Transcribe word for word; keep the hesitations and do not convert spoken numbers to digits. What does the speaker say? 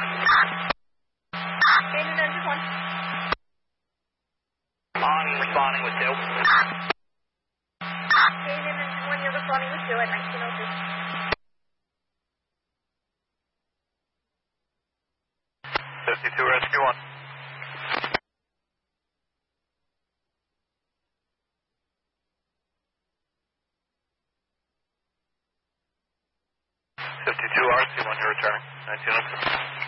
Okay, New Engine one. On, responding with two. Okay, New Engine one, you're responding with two at nineteen oh two. fifty-two rescue one. fifty-two R C one, you're returning. nineteen oh two.